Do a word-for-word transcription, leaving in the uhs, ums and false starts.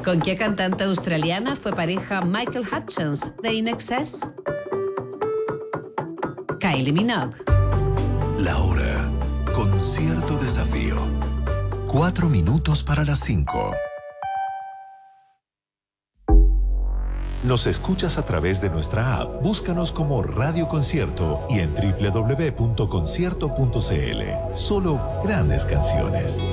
¿Con qué cantante australiana fue pareja Michael Hutchence de In Excess? Kylie Minogue. La hora con cierto desafío. Cuatro minutos para las cinco. ¿Nos escuchas a través de nuestra app? Búscanos como Radio Concierto y en doble u doble u doble u punto concierto punto c l. Solo grandes canciones.